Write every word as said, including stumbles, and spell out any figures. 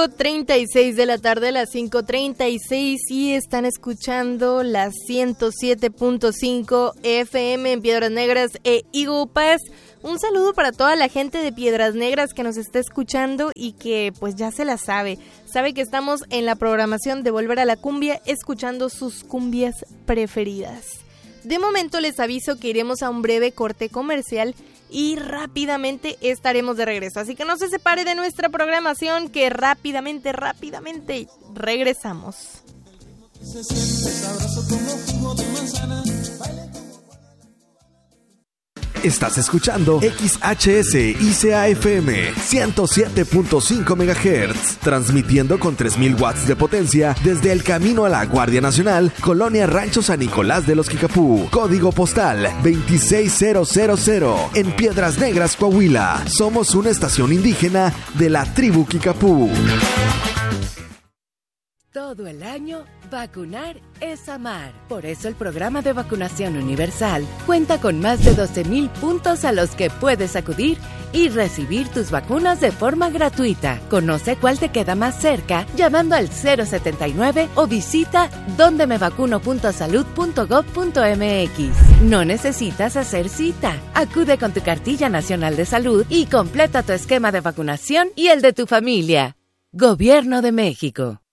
cinco treinta y seis de la tarde, las cinco treinta y seis, y están escuchando las ciento siete punto cinco F M en Piedras Negras e Eagle Pass. Un saludo para toda la gente de Piedras Negras que nos está escuchando y que pues ya se la sabe. Sabe que estamos en la programación de Volver a la Cumbia, escuchando sus cumbias preferidas. De momento les aviso que iremos a un breve corte comercial y rápidamente estaremos de regreso. Así que no se separe de nuestra programación, que rápidamente, rápidamente regresamos. Se siente sabroso como jugo de manzana. Estás escuchando X H S I C A F M ciento siete punto cinco megahertz, transmitiendo con tres mil watts de potencia desde el camino a la Guardia Nacional, Colonia Rancho San Nicolás de los Quicapú, código postal veintiséis mil en Piedras Negras, Coahuila. Somos una estación indígena de la tribu Quicapú. Todo el año, vacunar es amar. Por eso el programa de vacunación universal cuenta con más de doce mil puntos a los que puedes acudir y recibir tus vacunas de forma gratuita. Conoce cuál te queda más cerca llamando al cero setenta y nueve o visita donde me vacuno punto salud punto gob punto m x. No necesitas hacer cita. Acude con tu cartilla nacional de salud y completa tu esquema de vacunación y el de tu familia. Gobierno de México.